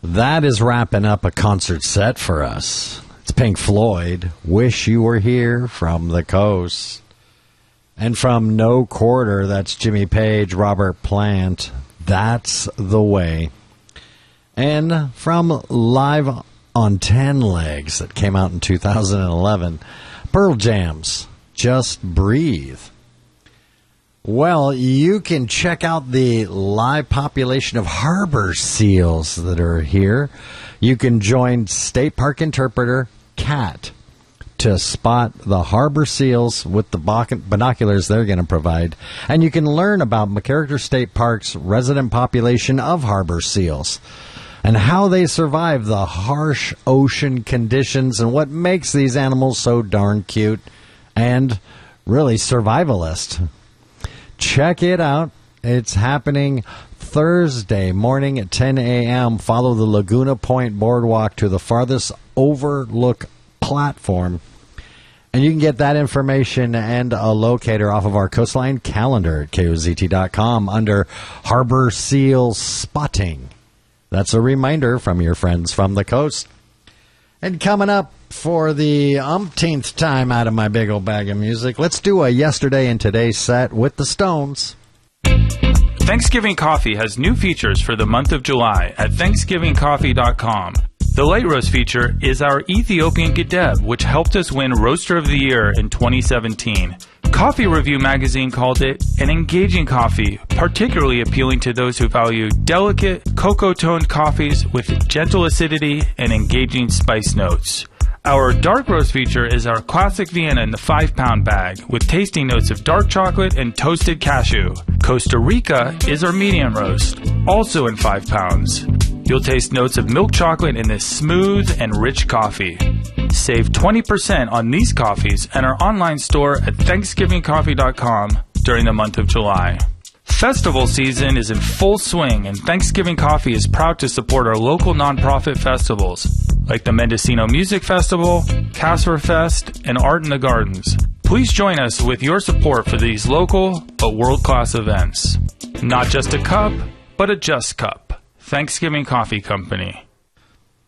That is wrapping up a concert set for us. It's Pink Floyd, Wish You Were Here from the Coast. And from No Quarter, that's Jimmy Page, Robert Plant, That's the Way. And from Live on 10 Legs that came out in 2011, Pearl Jam's Just Breathe. Well, you can check out the live population of harbor seals that are here. You can join State Park interpreter Kat to spot the harbor seals with the binoculars they're going to provide. And you can learn about McCarran State Park's resident population of harbor seals and how they survive the harsh ocean conditions and what makes these animals so darn cute and really survivalist. Check it out. It's happening Thursday morning at 10 a.m. Follow the Laguna Point Boardwalk to the farthest overlook platform. And you can get that information and a locator off of our coastline calendar at KOZT.com under Harbor Seal Spotting. That's a reminder from your friends from the coast. And coming up for the umpteenth time out of my big old bag of music, let's do a yesterday and today set with the Stones. Thanksgiving Coffee has new features for the month of July at ThanksgivingCoffee.com. The late roast feature is our Ethiopian Gedeb, which helped us win Roaster of the Year in 2017. Coffee Review magazine called it an engaging coffee, particularly appealing to those who value delicate, cocoa-toned coffees with gentle acidity and engaging spice notes. Our dark roast feature is our classic Vienna in the 5-pound bag with tasting notes of dark chocolate and toasted cashew. Costa Rica is our medium roast, also in 5 pounds. You'll taste notes of milk chocolate in this smooth and rich coffee. Save 20% on these coffees at our online store at ThanksgivingCoffee.com during the month of July. Festival season is in full swing, and Thanksgiving Coffee is proud to support our local nonprofit festivals, like the Mendocino Music Festival, Casper Fest, and Art in the Gardens. Please join us with your support for these local but world-class events. Not just a cup, but a just cup. Thanksgiving Coffee Company.